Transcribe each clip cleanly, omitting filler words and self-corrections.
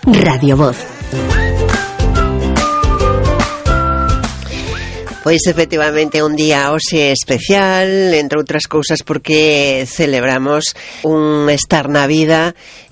Radio Voz. Pois efectivamente un día hoxe especial, entre outras cousas porque celebramos un estar na vida,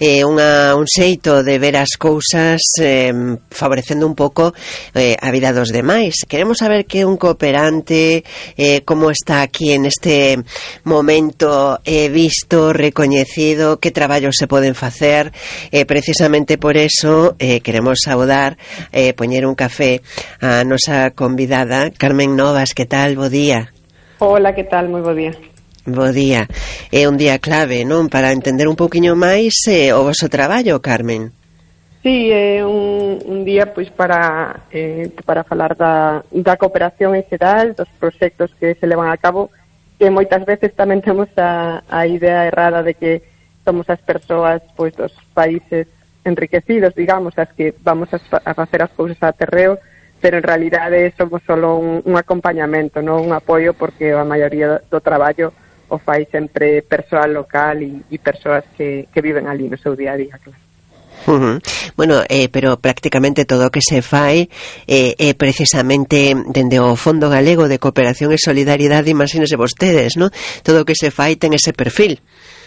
un xeito de ver as cousas favorecendo un pouco a vida dos demais. Queremos saber que un cooperante, como está aquí en este momento visto, recoñecido, que traballos se poden facer. Precisamente por eso queremos saudar, poñer un café a nosa convidada, Carmen Novas. Que tal? Bo día. Hola, que tal? Moi bo día. Bo día. É un día clave, non? Para entender un pouquiño máis o vosso traballo, Carmen. Sí, é un día pois para falar da cooperación en xeral, dos proxectos que se levan a cabo, que moitas veces tamén temos a idea errada de que somos as persoas pois dos países enriquecidos, digamos, as que vamos a facer as cousas a terreo, pero en realidade somos solo un acompañamento, non un apoio, porque a maioría do traballo o fai sempre persoal local e persoas que viven ali no seu día a día, claro. Bueno, pero prácticamente todo o que se fai é precisamente dende o Fondo Galego de Cooperación e Solidaridade, imagínense vostedes, non? Todo o que se fai ten ese perfil.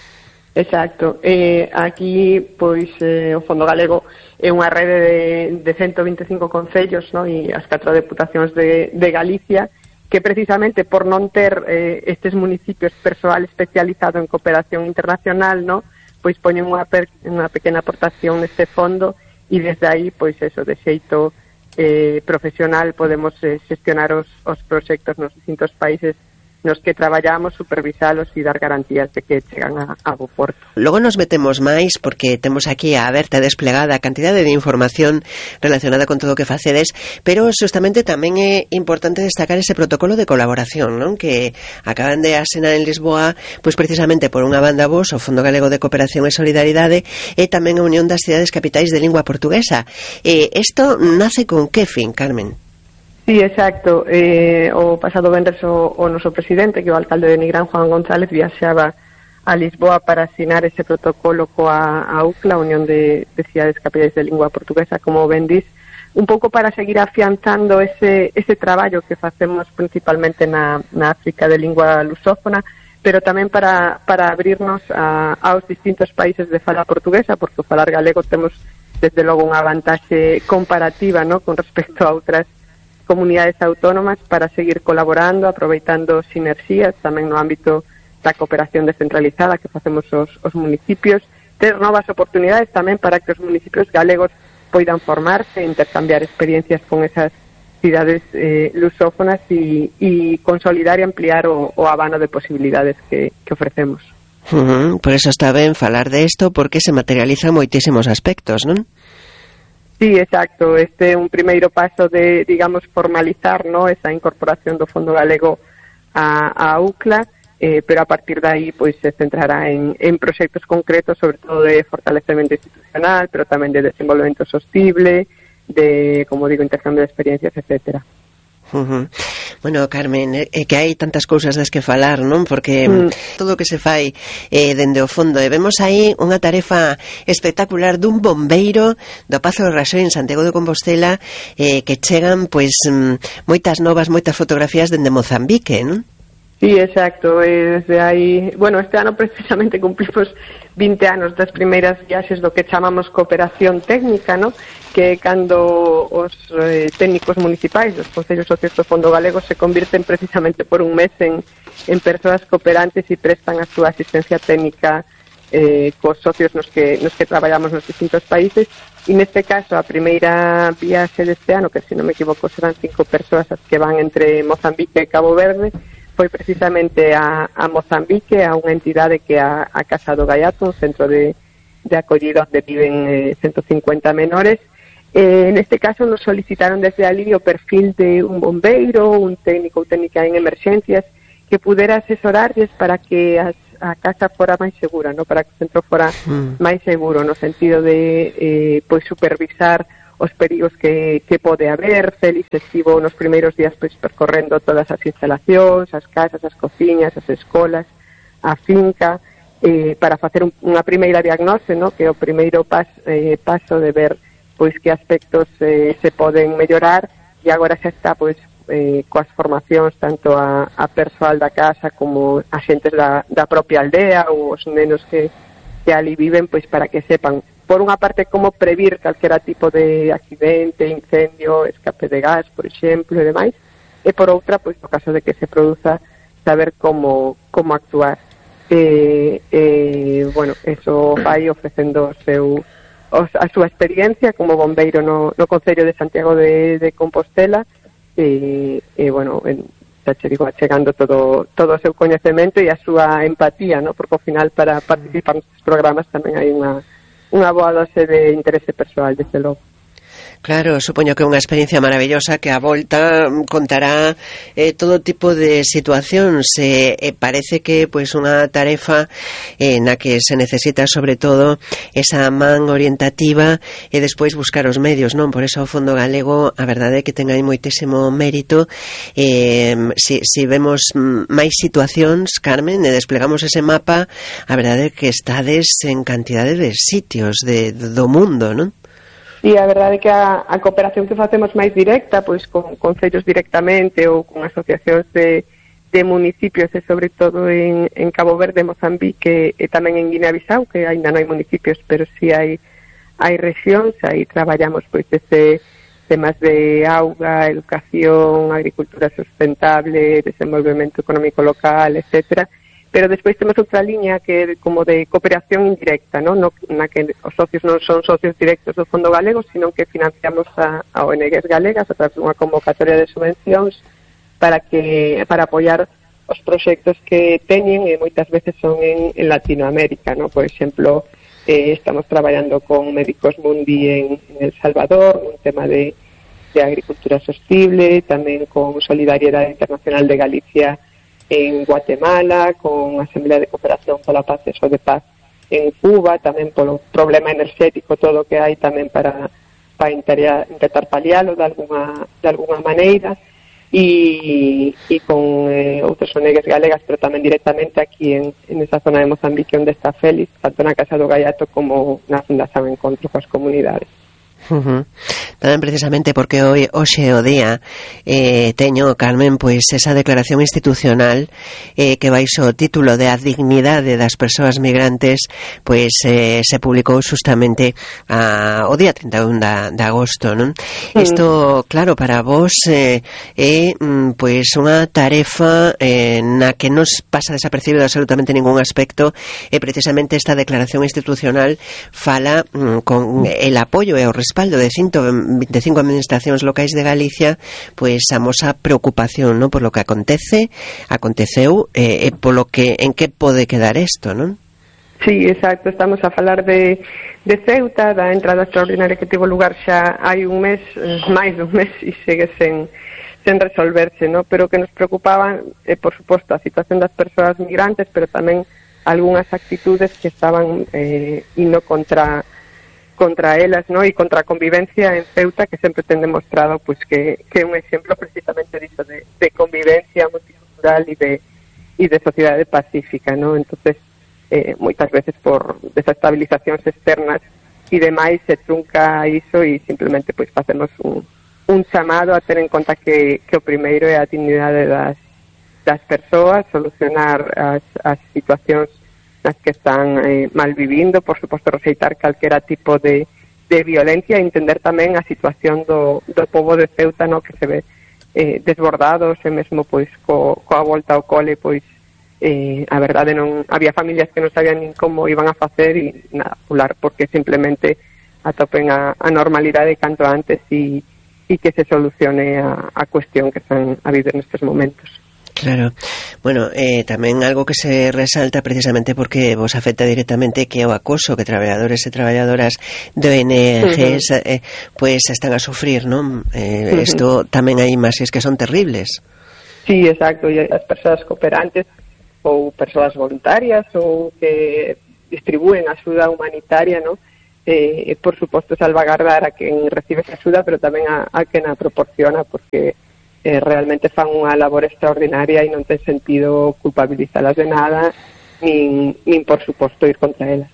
Exacto. Aquí, pois, o Fondo Galego é unha rede de 125 concellos, no? E as 4 deputacións de Galicia, que precisamente por non ter estes municipios persoal especializado en cooperación internacional, no? Pois poñen unha pequena aportación neste fondo e desde aí, pois eso, de xeito profesional podemos xestionar os proxectos nos distintos países nos que traballamos, supervisalos e dar garantías de que chegan a bo porto. Logo nos metemos máis porque temos aquí a aberta desplegada a cantidade de información relacionada con todo o que facedes, pero justamente tamén é importante destacar ese protocolo de colaboración, non? Que acaban de asinar en Lisboa, pois precisamente por unha banda vos, o Fondo Galego de Cooperación e Solidaridade, e tamén a Unión das Cidades Capitais de Lingua Portuguesa. Isto nace con que fin, Carmen? Sí, exacto. O pasado venres o noso presidente, que é o alcalde de Nigrán, Juan González, viaxaba a Lisboa para asinar ese protocolo coa UCLA, Unión de Cidades Capitais de Lingua Portuguesa, como ben dis, un pouco para seguir afianzando ese traballo que facemos principalmente na África de lingua lusófona, pero tamén para abrirnos aos distintos países de fala portuguesa, porque o falar galego temos desde logo unha vantaxe comparativa, ¿no?, con respecto a outras comunidades autónomas, para seguir colaborando, aproveitando sinerxías tamén no ámbito da cooperación descentralizada que facemos os municipios, ter novas oportunidades tamén para que os municipios galegos poidan formarse, intercambiar experiencias con esas cidades lusófonas e consolidar e ampliar o abano de posibilidades que ofrecemos. Por eso está ben falar de isto, porque se materializan moitísimos aspectos, non? Sí, exacto. Este é un primeiro paso de, digamos, formalizar, ¿no?, esa incorporación do Fondo Galego a UCLA, pero a partir de aí pois se centrará en proxectos concretos, sobre todo de fortalecemento institucional, pero tamén de desenvolvemento sostible, de, como digo, intercambio de experiencias, etcétera. Bueno, Carmen, que hai tantas cousas das que falar, non? Porque todo o que se fai dende o fondo, e vemos aí unha tarefa espectacular dun bombeiro do Pazo do Raxoi en Santiago de Compostela, que chegan pois moitas novas, moitas fotografías dende Mozambique, non? Sí, exacto. Desde aí, bueno, este ano precisamente cumplimos 20 anos das primeiras viaxes do que chamamos cooperación técnica, ¿no?, que cando os técnicos municipais dos concellos socios do Fondo Galego se convirten precisamente por un mes en persoas cooperantes e prestan a súa asistencia técnica cos socios nos que traballamos nos distintos países. E neste caso, a primeira viaxe deste ano, que se non me equivoco serán 5 persoas as que van entre Mozambique e Cabo Verde, foi precisamente a Mozambique, a unha entidade que é a Casa do Gaiato, un centro de acollida onde viven 150 menores. Neste caso nos solicitaron desde ali o perfil de un bombeiro, un técnico ou técnica en emerxencias que pudera asesorarles para que a casa fora máis segura, ¿no?, para que o centro fora máis seguro, no sentido de pois supervisar os perigos que pode haber. Félix estivo nos primeiros días pois percorrendo todas as instalacións, as casas, as cociñas, as escolas, a finca, para facer unha primeira diagnose, ¿no?, que é o primeiro paso de ver pois que aspectos se poden mellorar, e agora xa está pois coas formacións tanto a persoal da casa como a xentes da propia aldea ou os nenos que ali viven, pois para que sepan, por unha parte, como previr calquera tipo de accidente, incendio, escape de gas, por exemplo, e demais, e por outra, pois no caso de que se produza, saber como actuar. Bueno, eso vai ofrecendo a súa experiencia como bombeiro no Concello de Santiago de Compostela, e bueno, xa che digo, achegando todo o seu coñecemento e a súa empatía, ¿no? Porque ao final para participar nestes programas tamén hai unha boa dose de interese persoal, desde logo. Claro, supoño que é unha experiencia maravillosa que a volta contará todo tipo de situacións. Parece que pois unha tarefa na que se necesita sobre todo esa man orientativa e despois buscar os medios, non? Por eso o Fondo Galego, a verdade é que ten aí moitísimo mérito. Si vemos máis situacións, Carmen, e desplegamos ese mapa, a verdade é que estades en cantidade de sitios do mundo, non? E a verdade é que a cooperación que facemos máis directa, pois con concellos directamente ou con asociacións de municipios, e sobre todo en Cabo Verde, Mozambique e tamén en Guinea-Bissau, que ainda non hai municipios, pero si hai rexións, aí traballamos pois desde temas de auga, educación, agricultura sustentable, desenvolvemento económico local, etcétera. Pero despois temos outra liña que é como de cooperación indirecta, ¿no? Na que os socios non son socios directos do Fondo Galego, sino que financiamos a ONGs galegas a través dunha convocatoria de subvencións para apoiar os proxectos que teñen, e moitas veces son en Latinoamérica, ¿no? Por exemplo, estamos traballando con Médicos Mundi en El Salvador, un tema de agricultura sostible, tamén con Solidariedade Internacional de Galicia en Guatemala, con a Asamblea de Cooperación pola Paz e Sodepaz en Cuba, tamén polo problema enerxético todo o que hai tamén para intentar palialo de alguna maneira, e con outros ONGs galegas, pero tamén directamente aquí en esa zona de Mozambique onde está Félix, tanto na Casa do Gaiato como na Fundación Encontro coas Comunidades. Tamén precisamente porque hoxe o día teño, Carmen, pois esa declaración institucional que baixo o título de a dignidade das persoas migrantes, pois se publicou justamente o día 31 de agosto, non? Isto, claro, para vos é pois unha tarefa na que nos pasa desapercibido absolutamente ningún aspecto, e precisamente esta declaración institucional fala con el apoio e o respaldo de 125 administracións locais de Galicia, pois amosa preocupación, non, por lo que aconteceu e polo que en que pode quedar isto, non? Sí, exacto, estamos a falar de Ceuta, da entrada extraordinaria que tivo lugar xa hai un mes, máis dun mes, e segue sen resolverse, non? Pero que nos preocupaba, por suposto, a situación das persoas migrantes, pero tamén algunhas actitudes que estaban indo contra elas, ¿no? E contra a convivencia en Ceuta, que sempre ten demostrado pues que é un exemplo precisamente disso de convivencia multicultural e de sociedade pacífica, ¿no? Entonces, moitas veces por desestabilizacións externas e demais se trunca iso, e simplemente pues facemos un chamado a ter en conta que o primeiro é a dignidade das persoas, solucionar as situacións nas que están mal vivindo, por suposto rexeitar calquera tipo de violencia, e entender tamén a situación do pobo de Ceuta, no, que se ve desbordados, e mesmo pois coa volta ao cole, pois a verdade non había familias que non sabían nin como iban a facer, e nada, pular, porque simplemente atopen a normalidade canto antes e que se solucione a cuestión que están a viver nestes momentos. Claro, bueno, tamén algo que se resalta precisamente porque vos afecta directamente, que é o acoso que traballadores e traballadoras de ONGs pois están a sufrir, non? Isto tamén hai imaxes que son terribles. Sí, exacto, e as persoas cooperantes ou persoas voluntarias ou que distribúen axuda humanitaria, non? Por suposto salvagardar a quen recibe esa axuda, pero tamén a quen a proporciona, porque realmente fan unha labor extraordinaria e non ten sentido culpabilizalas de nada, nin por suposto ir contra elas.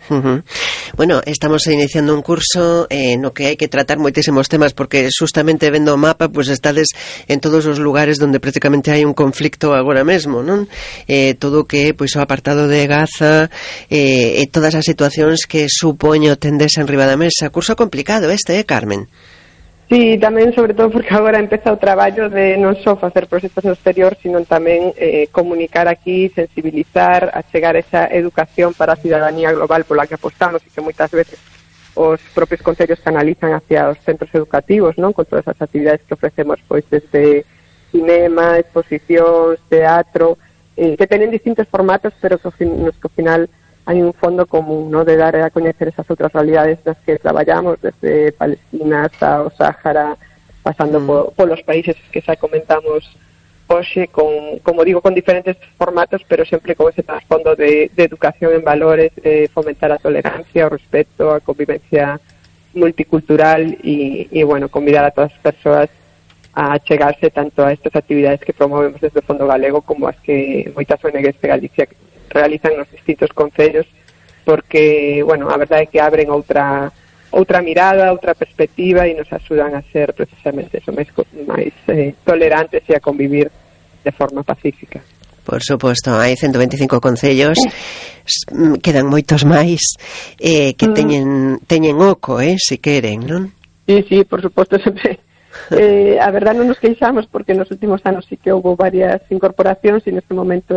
Bueno, estamos iniciando un curso no que hai que tratar moitísimos temas, porque justamente vendo o mapa, pois estades en todos os lugares onde prácticamente hai un conflicto agora mesmo, non? Todo o que pois o apartado de Gaza, e todas as situacións que supoño tendes en riba da mesa. Curso complicado Carmen? Sí, tamén, sobre todo porque agora empeza o traballo de non só facer proxectos no exterior, sino tamén comunicar aquí, sensibilizar, achegar esa educación para a cidadanía global pola que apostamos e que moitas veces os propios concellos canalizan hacia os centros educativos, non? Con todas as actividades que ofrecemos, pois desde cinema, exposicións, teatro, que teñen distintos formatos, pero que ao final hai un fondo común, ¿no?, de dar a coñecer esas outras realidades nas que traballamos, desde Palestina hasta o Sáhara, pasando polos países que xa comentamos hoxe, como digo, con diferentes formatos, pero sempre con ese trasfondo de educación en valores, de fomentar a tolerancia, o respeto, a convivencia multicultural e bueno, convidar a todas as persoas a chegarse tanto a estas actividades que promovemos desde o Fondo Galego como as que moitas ONGs de Galicia realizan nos distintos concellos, porque, bueno, a verdade é que abren outra mirada, outra perspectiva e nos axudan a ser precisamente eso, máis tolerantes e a convivir de forma pacífica. Por suposto, hai 125 concellos, quedan moitos máis que teñen oco, se queren, non? Sí, por suposto, sempre. A verdade non nos queixamos porque nos últimos anos sí que houve varias incorporacións e neste momento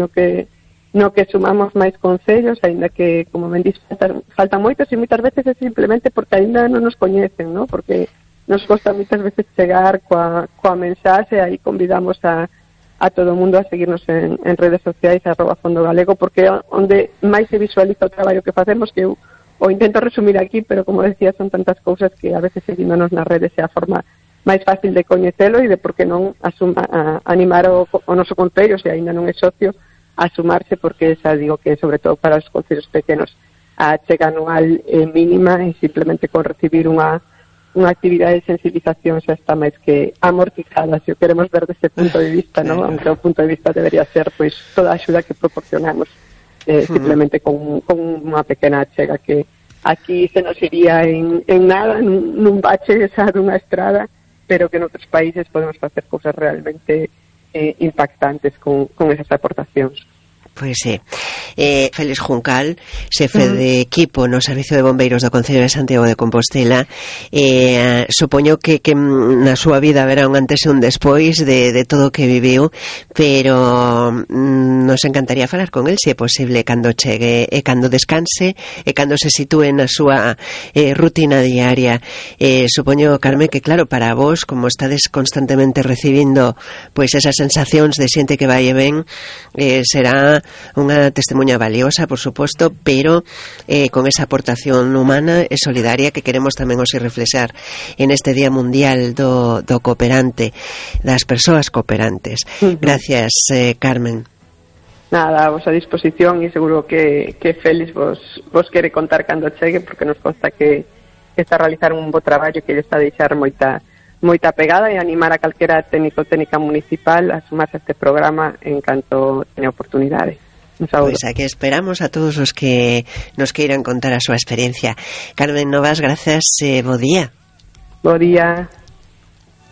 no que sumamos máis concellos, aínda que, como ben dís, faltan moitos e moitas veces é simplemente porque aínda non nos coñecen, ¿no? Porque nos costa moitas veces chegar coa mensaxe, aí convidamos a todo o mundo a seguirnos en redes sociais, @Fondo Galego, porque onde máis se visualiza o traballo que facemos, que eu o intento resumir aquí, pero como decía, son tantas cousas que a veces seguíndonos nas redes é a forma máis fácil de coñecelo e de por que non animar o noso concello, se aínda non é socio, a sumarse, porque xa digo que sobre todo para os concellos pequenos a chega anual é mínima e simplemente con recibir unha actividade de sensibilización xa está máis que amortizada, se o queremos ver desde punto de vista, ¿no? Aunque o punto de vista debería ser pois toda a axuda que proporcionamos simplemente con unha pequena achega que aquí se nos iría en nada, nun bache xa dunha estrada, pero que en outros países podemos facer cousas realmente impactantes con esas aportacións. Pois sí. Félix Juncal, xefe de equipo no Servicio de Bombeiros do Concello de Santiago de Compostela, supoño que na súa vida haberá un antes e un despois de todo o que viviu, pero nos encantaría falar con el, se é posible, cando chegue e cando descanse e cando se sitúe na súa rutina diaria. Supoño, Carmen, que claro, para vos, como estades constantemente recibindo pois esas sensacións de xente que vai e ven, será unha testemunha valiosa, por suposto, pero con esa aportación humana e solidaria que queremos tamén hoxe reflexar en este Día Mundial do Cooperante, das persoas cooperantes. Gracias, Carmen. Nada, a vosa disposición e seguro que Félix vos quere contar cando chegue, porque nos consta que está a realizar un bo traballo que lle está a deixar moita pegada, e animar a calquera técnico técnica municipal a sumarse a este programa en canto teña oportunidade. Pois aquí esperamos a todos os que nos queiran contar a súa experiencia. Carmen Novas, grazas, bo día. Bo día.